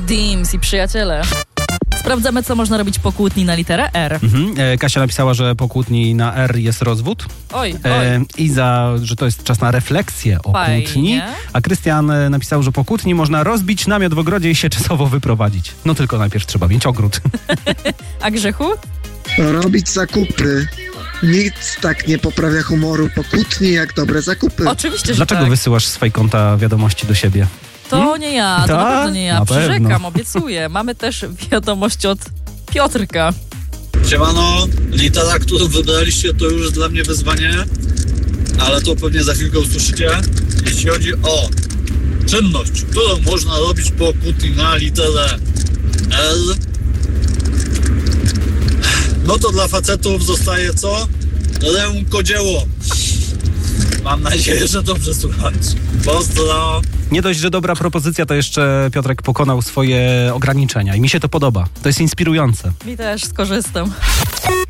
Dims i przyjaciele. Sprawdzamy, co można robić po kłótni na literę R. Kasia napisała, że po kłótni na R jest rozwód. Oj. Iza, że to jest czas na refleksję o kłótni. A Krystian napisał, że po kłótni można rozbić namiot w ogrodzie i się czasowo wyprowadzić. No tylko najpierw trzeba mieć ogród. A Grzechu? Robić zakupy. Nic tak nie poprawia humoru po kłótni jak dobre zakupy. Oczywiście, że Dlaczego tak. wysyłasz z konta wiadomości do siebie? To nie ja, to na pewno nie ja. Na Przyrzekam, pewno. obiecuję. Mamy też wiadomość od Piotrka. Siemano, litera, którą wybraliście, to już dla mnie wyzwanie, ale to pewnie za chwilkę usłyszycie. Jeśli chodzi o czynność, którą można robić po kłótni na literę L, no to dla facetów zostaje co? Rękodzieło. Mam nadzieję, że dobrze słychać. Pozdro! Nie dość, że dobra propozycja, to jeszcze Piotrek pokonał swoje ograniczenia i mi się to podoba. To jest inspirujące. Mi też skorzystam.